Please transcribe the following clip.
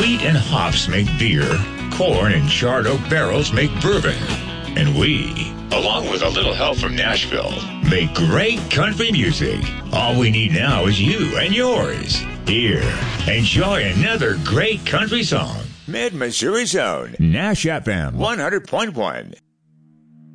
Wheat and hops make beer. Corn and charred oak barrels make bourbon. And we, along with a little help from Nashville, make great country music. All we need now is you and yours. Here, enjoy another great country song. Mid-Missouri's own Nash FM 100.1.